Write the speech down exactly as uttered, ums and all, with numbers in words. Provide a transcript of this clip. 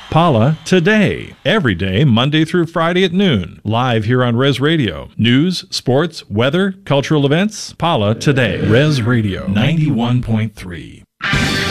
Paula Today, every day, Monday through Friday at noon, live here on Res Radio. News, sports, weather, cultural events. Paula Today. Res Radio ninety-one point three.